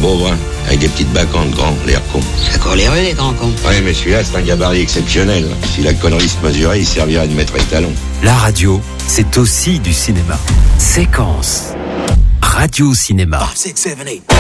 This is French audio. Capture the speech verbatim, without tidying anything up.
beau brun, avec des petites bacantes grands, l'air con. Ça court les rues, les grands cons. Ouais, mais celui-là, c'est un gabarit exceptionnel. Si la connerie se mesurait, il servirait de maître étalon. La radio, c'est aussi du cinéma. Séquence. Radio Cinéma. five, six, seven, eight